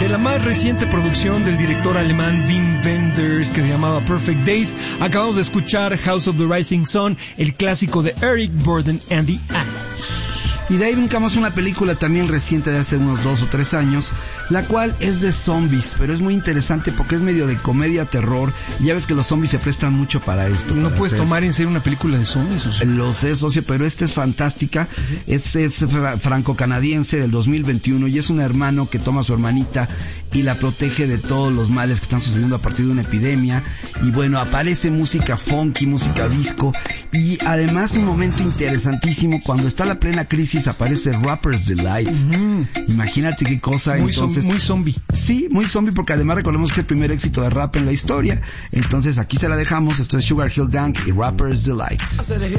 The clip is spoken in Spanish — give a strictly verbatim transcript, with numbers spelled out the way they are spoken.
de la más reciente producción del director alemán Wim Wenders, que se llamaba Perfect Days. Acabamos de escuchar House of the Rising Sun, el clásico de Eric Burdon and the Animals. Y de ahí brincamos una película también reciente de hace unos dos o tres años, la cual es de zombies, pero es muy interesante porque es medio de comedia, terror, y ya ves que los zombies se prestan mucho para esto. No para puedes hacer... tomar en serio una película de zombies, socio. Lo sé, socio, pero esta es fantástica. Uh-huh. Es, es franco-canadiense del dos mil veintiuno y es un hermano que toma a su hermanita y la protege de todos los males que están sucediendo a partir de una epidemia. Y bueno, aparece música funky, música disco, y además un momento interesantísimo, cuando está la plena crisis aparece Rapper's Delight. Uh-huh. Imagínate qué cosa. Muy, entonces, som- muy zombie. Sí, muy zombie, porque además recordemos que es el primer éxito de rap en la historia. Entonces aquí se la dejamos. Esto es Sugar Hill Gang y Rapper's Delight.